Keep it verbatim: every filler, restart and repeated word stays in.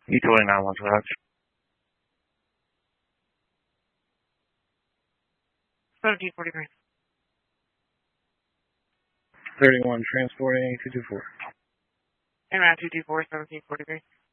E twenty-nine, one twelve. seventeen forty-three. thirty-one, transporting two two four. And around two two four, seventeen forty-three.